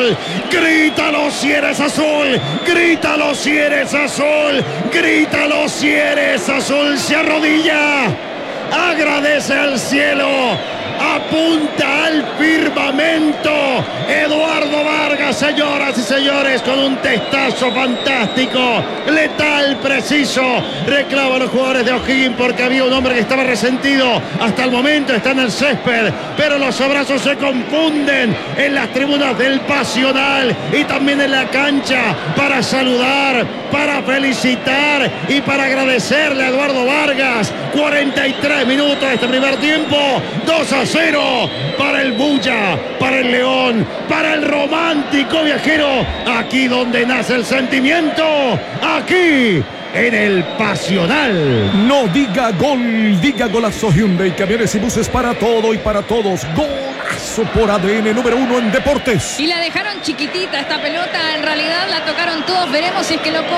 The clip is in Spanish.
azul. Grítalo si eres azul. Grítalo si eres azul. Grítalo si eres azul. Se arrodilla. Agradece al cielo. Apunta al firmamento. Eduardo Vargas, señoras y señores, con un testazo fantástico, letal, preciso. Reclama a los jugadores de O'Higgins porque había un hombre que estaba resentido. Hasta el momento está en el césped, pero los abrazos se confunden en las tribunas del Pasional y también en la cancha para saludar, para felicitar y para agradecerle a Eduardo Vargas. 43 minutos de este primer tiempo. 2-0 para el Bulla, para el León, para el romántico viajero. Aquí donde nace el sentimiento. Aquí en el Pasional. No diga gol, diga golazo. Hyundai, camiones y buses para todo y para todos. Golazo por ADN número 1 en deportes. Y la dejaron chiquitita esta pelota, en realidad la tocaron todos. Veremos si es que lo